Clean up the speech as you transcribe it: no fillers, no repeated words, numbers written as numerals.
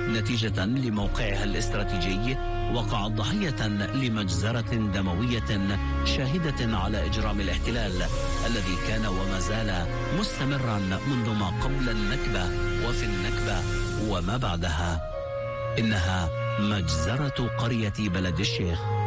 نتيجة لموقعها الاستراتيجي وقعت ضحية لمجزرة دموية شاهدة على إجرام الاحتلال الذي كان وما زال مستمرا منذ ما قبل النكبة وفي النكبة وما بعدها. إنها مجزرة قرية بلد الشيخ.